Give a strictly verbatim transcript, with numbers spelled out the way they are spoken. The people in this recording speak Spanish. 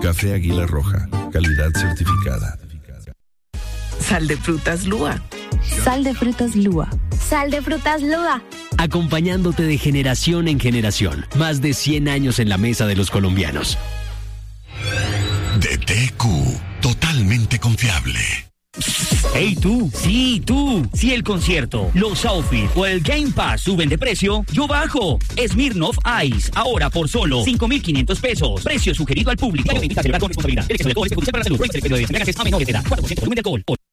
Café Águila Roja, calidad certificada. Sal de frutas Lua. Sal de frutas Lua. Sal de frutas Lua. Acompañándote de generación en generación. Más de cien años en la mesa de los colombianos. D T Q, totalmente confiable. ¡Hey tú! ¡Sí, tú! Si el concierto, los outfits o el Game Pass suben de precio, yo bajo. Smirnoff Ice, ahora por solo cinco mil quinientos pesos. Precio sugerido al público. Con responsabilidad. El exceso de alcohol es perjudicial para la salud. Prohíbe el periodo de embriaguez a menores de edad. cuatro por ciento volumen de alcohol.